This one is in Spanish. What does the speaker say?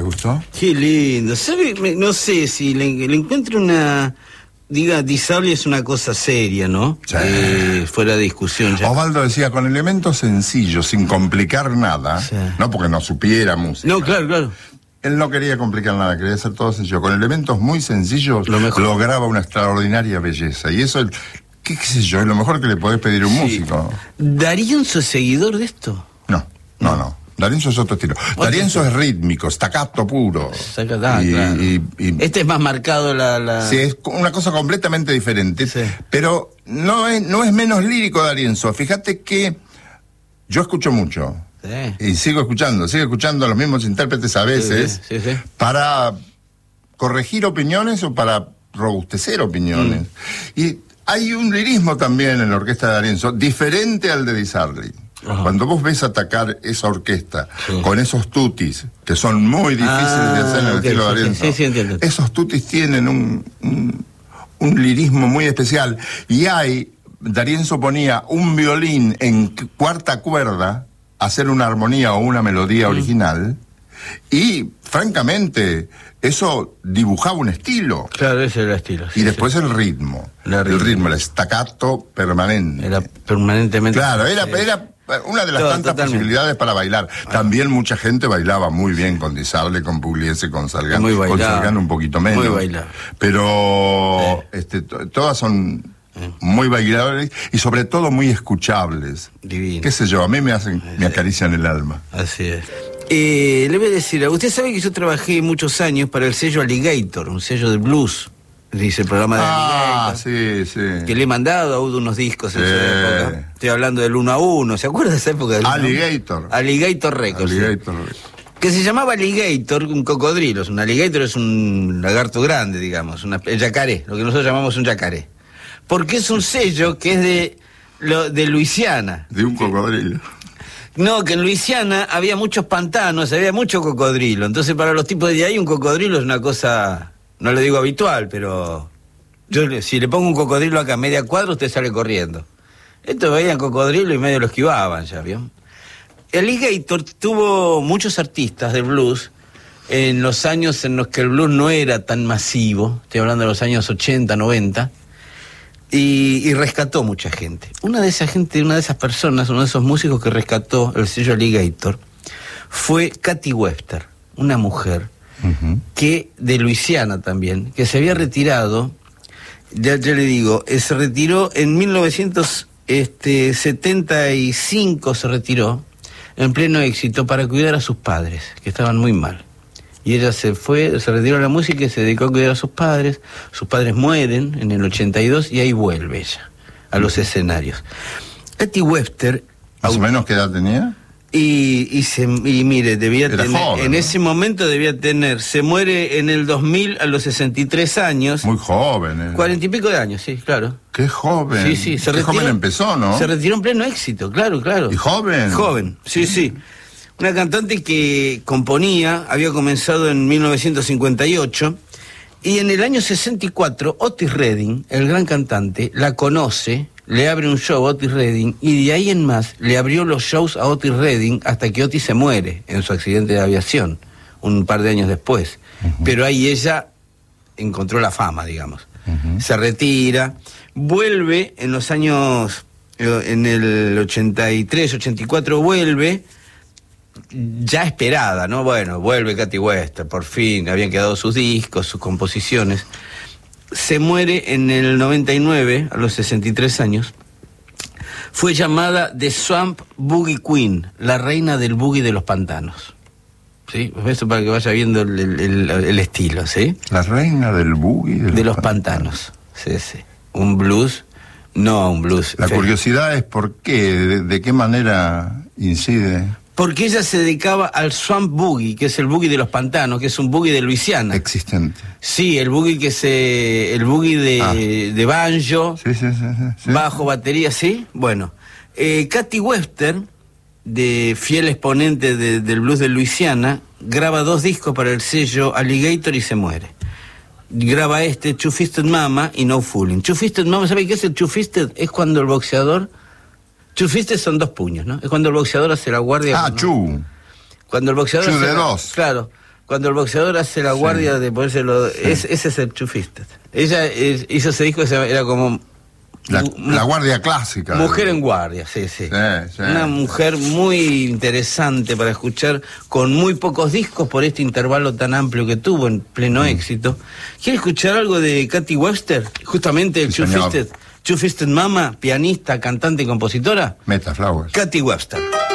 gustó? Qué lindo. ¿Sabe? No sé si le encuentro una... Diga, Di Sarli es una cosa seria, ¿no? Sí. Fuera de discusión ya. Osvaldo decía, con elementos sencillos, sin complicar nada, Sí. no porque no supiera música. No, claro, claro. Él no quería complicar nada, quería hacer todo sencillo. Con elementos muy sencillos Lo mejor. lograba una extraordinaria belleza. Y eso, qué sé yo, es lo mejor que le podés pedir a un músico. ¿D'Arienzo es seguidor de esto? No. D'Arienzo es otro estilo. D'Arienzo es rítmico, staccato puro. Claro. Y Este es más marcado la... Sí, es una cosa completamente diferente. Sí. Pero no es menos lírico D'Arienzo. Fíjate que yo escucho mucho. Sí. Y sigo escuchando a los mismos intérpretes a veces Sí. para corregir opiniones o para robustecer opiniones. Y hay un lirismo también en la orquesta de D'Arienzo, diferente al de Di Sarli. Ajá. Cuando vos ves atacar esa orquesta Sí. con esos tutis, que son muy difíciles de hacer en el ok, estilo de sí, D'Arienzo, sí, entiendo. esos tutis tienen un lirismo muy especial. Y D'Arienzo ponía un violín en cuarta cuerda a hacer una armonía o una melodía original, y francamente eso dibujaba un estilo. Claro, ese era el estilo. Y después el ritmo. El ritmo, el staccato permanente. Era permanentemente... Claro, era una de las tantas Totalmente. posibilidades para bailar. También mucha gente bailaba muy bien con Di Sarli, con Pugliese, con Salgán. Muy Con bailable. Salgán un poquito menos. Muy bailable. Pero todas son muy bailables y sobre todo muy escuchables. Divino. Qué sé yo, a mí me acarician el alma. Así es. Le voy a decir, usted sabe que yo trabajé muchos años para el sello Alligator, un sello de blues, dice el programa de Alligator. Sí. Que le he mandado a Udo unos discos en Sí. esa época. Estoy hablando del 1 a 1, ¿se acuerda de esa época? Alligator. Alligator Records. sí. Alligator. Que se llamaba alligator, un cocodrilo. Un alligator es un lagarto grande, digamos, el yacaré, lo que nosotros llamamos un yacaré. Porque es un sello que es de Luisiana. De un cocodrilo. No, que en Luisiana había muchos pantanos, había mucho cocodrilo. Entonces, para los tipos de ahí, un cocodrilo es una cosa, no le digo habitual, pero si le pongo un cocodrilo acá a media cuadra, usted sale corriendo. Estos veían cocodrilo y medio lo esquivaban, ¿ya vio? El Alligator tuvo muchos artistas de blues en los años en los que el blues no era tan masivo, estoy hablando de los años 80, 90, y rescató mucha gente. Una de esas personas, uno de esos músicos que rescató el sello Alligator, fue Katy Webster, una mujer que de Luisiana también, que se había retirado, ya le digo, se retiró en 1975, se retiró, en pleno éxito, para cuidar a sus padres, que estaban muy mal. Y ella se retiró de la música y se dedicó a cuidar a sus padres mueren en el 82 y ahí vuelve ella, a los escenarios. Katy Webster... ¿Más o menos qué edad tenía? Y mire, debía Era tener, joven, en ¿no? ese momento debía tener, se muere en el 2000 a los 63 años. Muy joven. 40 y pico de años, sí, claro. Qué joven. Sí, Qué joven empezó, ¿no? Se retiró en pleno éxito, claro. ¿Y joven? Joven, sí. Una cantante que componía, había comenzado en 1958, y en el año 64, Otis Redding, el gran cantante, la conoce, le abre un show a Otis Redding, y de ahí en más le abrió los shows a Otis Redding hasta que Otis se muere en su accidente de aviación, un par de años después. Pero ahí ella encontró la fama, digamos. Se retira, vuelve en los años, en el 83, 84 vuelve, ya esperada, ¿no? Bueno, vuelve Katy Webster, por fin, habían quedado sus discos, sus composiciones. Se muere en el 99, a los 63 años. Fue llamada The Swamp Boogie Queen, la reina del boogie de los pantanos. ¿Sí? Eso para que vaya viendo el estilo, ¿sí? La reina del boogie De los pantanos. Sí. Un blues, no un blues. La curiosidad es por qué, de qué manera incide. Porque ella se dedicaba al swamp boogie, que es el boogie de los pantanos, que es un boogie de Luisiana. Existente. Sí, el boogie el boogie de banjo, Sí. bajo, batería, ¿sí? Bueno, Katy Webster, de fiel exponente del blues de Luisiana, graba 2 discos para el sello Alligator y se muere. Graba Two Fisted Mama y No Fooling. Two Fisted Mama, ¿sabe qué es el Two Fisted? Es cuando el boxeador... Two Fisted son 2 puños, ¿no? Es cuando el boxeador hace la guardia... Chu. Cuando el boxeador Chu hace de 2. Claro. Cuando el boxeador hace la guardia de ponérselo... Ese es el Two Fisted. Ella hizo ese disco que era como... La guardia clásica. Mujer en guardia, sí. Una mujer muy interesante para escuchar, con muy pocos discos por este intervalo tan amplio que tuvo en pleno éxito. ¿Quiere escuchar algo de Katy Webster? Justamente el Two Fisted Mama, pianista, cantante y compositora. Meta Flowers. Katy Webster.